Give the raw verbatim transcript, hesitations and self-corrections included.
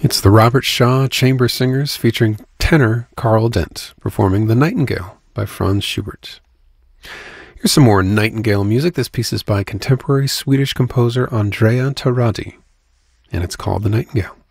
It's the Robert Shaw Chamber Singers featuring tenor Carl Dent performing The Nightingale by Franz Schubert. Here's some more Nightingale music. This piece is by contemporary Swedish composer Andrea Taradi, and it's called The Nightingale.